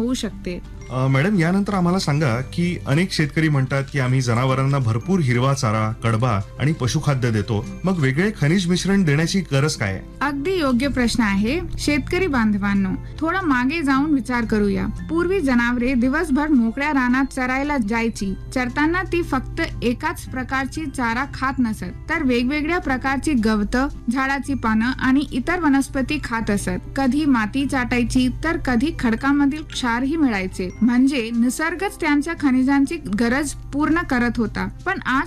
होऊ शकते. मॅडम, यानंतर आम्हाला सांगा की अनेक शेतकरी म्हणतात की आम्ही जनावरांना भरपूर हिरवा चारा, कडबा आणि पशुखाद्य देतो, मग वेगळे खनिज मिश्रण देण्याची गरज काय आहे? अगदी योग्य प्रश्न आहे. शेतकरी बांधवांनो, थोडा मागे जाऊन विचार करूया. पूर्वी जनावरे दिवसभर मोकळ्या रानात चरायला जायची. चरताना ती फक्त एकाच प्रकारची चारा खात नसत, तर वेगवेगळ्या प्रकारची गवत, झाडाची पानं आणि इतर वनस्पती खात असत. कधी माती चाटायची तर कधी खडकामधील क्षारही मिळायचे. म्हणजे निसर्गच त्यांच्या खनिजांची गरज पूर्ण करत होता. पण आज